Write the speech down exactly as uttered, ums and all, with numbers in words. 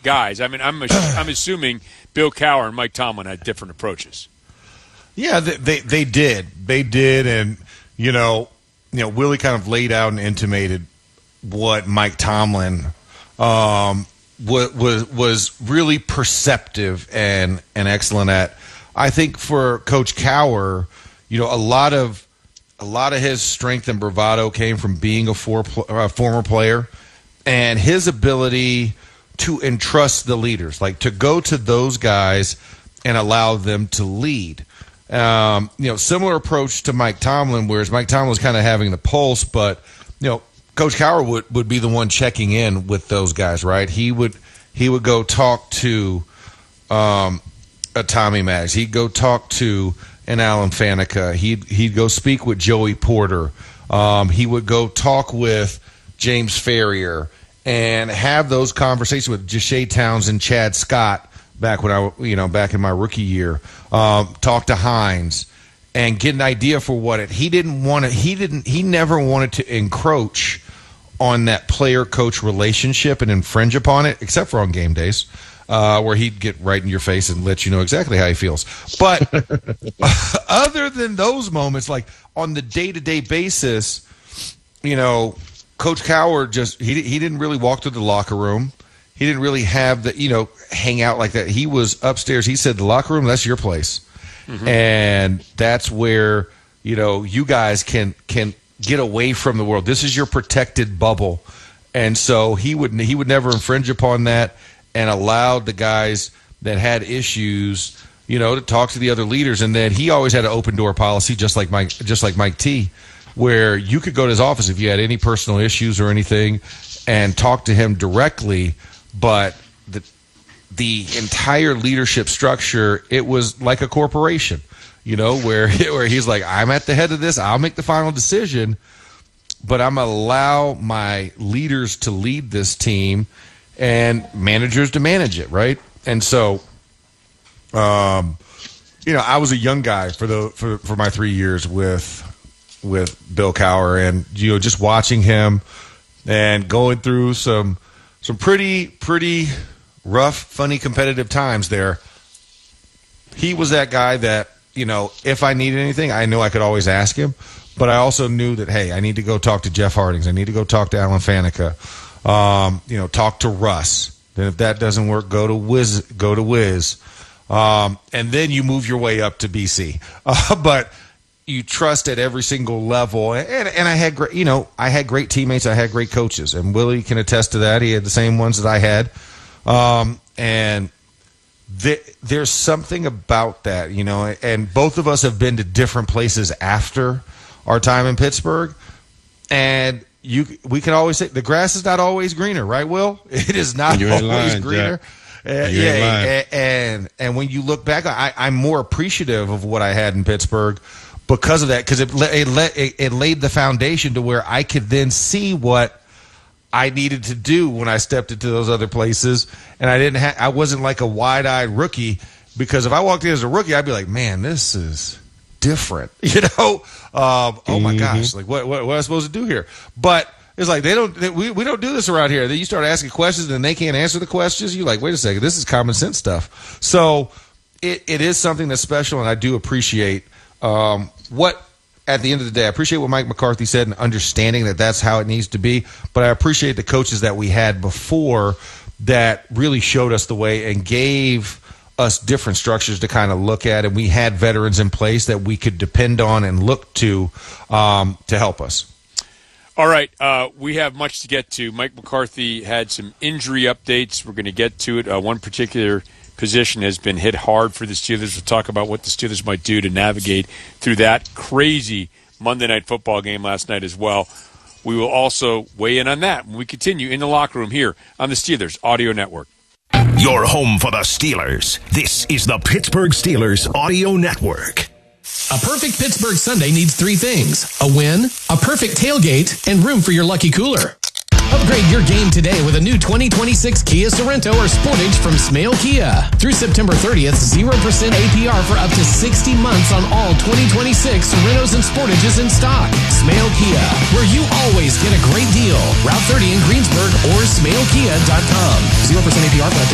guys. I mean, I'm I'm assuming Bill Cowher and Mike Tomlin had different approaches. Yeah, they, they they did. They did, and you know, you know, Willie kind of laid out and intimated what Mike Tomlin um, was was was really perceptive and and excellent at. I think for Coach Cowher, you know, a lot of a lot of his strength and bravado came from being a for, uh, former player, and his ability to entrust the leaders, like to go to those guys and allow them to lead. Um, you know, similar approach to Mike Tomlin, whereas Mike Tomlin was kind of having the pulse, but you know, Coach Cowher would, would be the one checking in with those guys, right? He would he would go talk to um, a Tommy Maddox. He'd go talk to an Alan Faneca. He'd he'd go speak with Joey Porter. Um, he would go talk with James Ferrier and have those conversations with Ja'Shea Townsend, Chad Scott. Back when I, you know, back in my rookie year, um, talk to Hines and get an idea for what it. He didn't want to. He didn't. He never wanted to encroach on that player-coach relationship and infringe upon it, except for on game days, uh, where he'd get right in your face and let you know exactly how he feels. But other than those moments, like on the day-to-day basis, you know, Coach Cowher just he he didn't really walk through the locker room. He didn't really have the, you know, hang out like that. He was upstairs. He said, the locker room, that's your place. Mm-hmm. And that's where, you know, you guys can can get away from the world. This is your protected bubble. And so he would he would never infringe upon that and allowed the guys that had issues, you know, to talk to the other leaders. And then he always had an open door policy, just like Mike, just like Mike T, where you could go to his office if you had any personal issues or anything and talk to him directly. But the the entire leadership structure, it was like a corporation, you know, where where he's like, I'm at the head of this, I'll make the final decision, but I'm going to allow my leaders to lead this team and managers to manage it, right? And so, um, you know, I was a young guy for the for for my three years with with Bill Cowher, and you know, just watching him and going through some. Some pretty, pretty rough, funny, competitive times there. He was that guy that, you know, if I needed anything, I knew I could always ask him. But I also knew that, hey, I need to go talk to Jeff Hardings. I need to go talk to Alan Faneca. Um, you know, talk to Russ. Then if that doesn't work, go to Wiz. Go to Wiz. Um, and then you move your way up to B C. Uh, but you trust at every single level, and and I had great, you know, I had great teammates, I had great coaches, and Willie can attest to that. He had the same ones that I had, um, and th- there's something about that, you know. And both of us have been to different places after our time in Pittsburgh, and you we can always say the grass is not always greener, right, Will? It is not always lying, greener. Uh, yeah, and, and and when you look back, I, I'm more appreciative of what I had in Pittsburgh. Because of that, because it, it, it, it laid the foundation to where I could then see what I needed to do when I stepped into those other places, and I didn't. Ha- I wasn't like a wide-eyed rookie, because if I walked in as a rookie, I'd be like, "Man, this is different," you know. Um, oh my mm-hmm. gosh, like what, what what am I supposed to do here? But it's like they don't. They, we we don't do this around here. Then you start asking questions, and they can't answer the questions. You're like, wait a second, this is common sense stuff. So it it is something that's special, and I do appreciate. Um, what at the end of the day, I appreciate what Mike McCarthy said and understanding that that's how it needs to be. But I appreciate the coaches that we had before that really showed us the way and gave us different structures to kind of look at. And we had veterans in place that we could depend on and look to um, to help us. All right. Uh, we have much to get to. Mike McCarthy had some injury updates. We're going to get to it. Uh, one particular position has been hit hard for the Steelers. We'll talk about what the Steelers might do to navigate through that crazy Monday Night Football game last night as well. We will also weigh in on that when we continue in the locker room here on the Steelers Audio Network. Your home for the Steelers. This is the Pittsburgh Steelers Audio Network. A perfect Pittsburgh Sunday needs three things: a win, a perfect tailgate, and room for your lucky cooler. Upgrade your game today with a new twenty twenty-six Kia Sorento or Sportage from Smale Kia. Through September thirtieth, zero percent A P R for up to sixty months on all twenty twenty-six Sorentos and Sportages in stock. Smale Kia, where you always get a great deal. Route thirty in Greensburg or smale kia dot com. zero percent A P R for up to